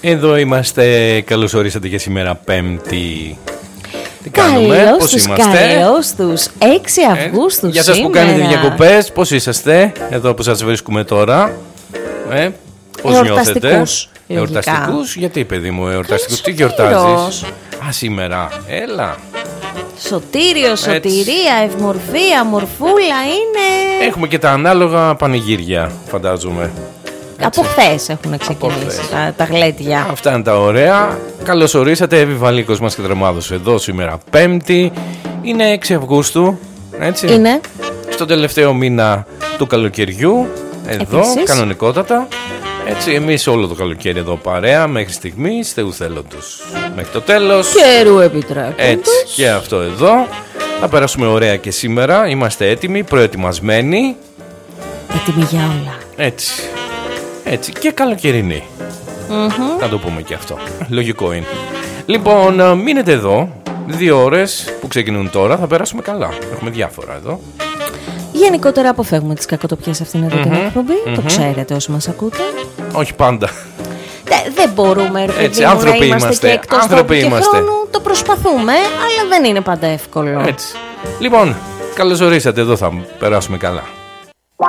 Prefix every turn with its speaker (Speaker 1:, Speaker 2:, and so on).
Speaker 1: Εδώ είμαστε, καλώς ορίσατε και σήμερα Πέμπτη. Τι κάνουμε, πώς είμαστε?
Speaker 2: Καλώς τους 6 Αυγούστου
Speaker 1: για σας που κάνετε διακοπές, πώς είσαστε, εδώ που σας βρίσκουμε τώρα? Πώς νιώθετε? Εορταστικούς, γιατί παιδί μου, εορταστικούς, τι γιορτάζεις? Σήμερα, έλα.
Speaker 2: Σωτήριο, σωτηρία, ευμορφία, μορφούλα είναι.
Speaker 1: Έχουμε και τα ανάλογα πανηγύρια, φαντάζομαι.
Speaker 2: Από χθες έχουν ξεκινήσει τα γλέντια.
Speaker 1: Αυτά είναι τα ωραία. Καλώς ορίσατε, Εύη Βαλίκος μας και Δραμάδος εδώ σήμερα Πέμπτη. Είναι 6 Αυγούστου, έτσι.
Speaker 2: Είναι.
Speaker 1: Στο τελευταίο μήνα του καλοκαιριού, εδώ,
Speaker 2: επίσης,
Speaker 1: κανονικότατα. Έτσι, εμείς όλο το καλοκαίρι εδώ παρέα, μέχρι στιγμής, Θεού θέλοντος. Μέχρι το τέλος.
Speaker 2: Καιρού επιτρέποντος.
Speaker 1: Έτσι, και αυτό εδώ. Θα περάσουμε ωραία και σήμερα. Είμαστε έτοιμοι, προετοιμασμένοι.
Speaker 2: Έτοιμοι για όλα.
Speaker 1: Έτσι. Έτσι, και καλοκαιρινή. Θα το πούμε και αυτό. Λογικό είναι. Λοιπόν, μείνετε εδώ. 2 ώρες που ξεκινούν τώρα. Θα περάσουμε καλά. Έχουμε διάφορα εδώ.
Speaker 2: Γενικότερα αποφεύγουμε τις κακοτοπιές αυτήν εδώ την εκπομπή. Το ξέρετε όσοι μας ακούτε.
Speaker 1: Όχι πάντα.
Speaker 2: Δεν μπορούμε, ρε παιδί,
Speaker 1: άνθρωποι
Speaker 2: να είμαστε και εκτός τόπου και χρόνου. Το προσπαθούμε, αλλά δεν είναι πάντα εύκολο.
Speaker 1: Έτσι. Λοιπόν, καλώς ορίσατε. Εδώ θα περάσουμε καλά.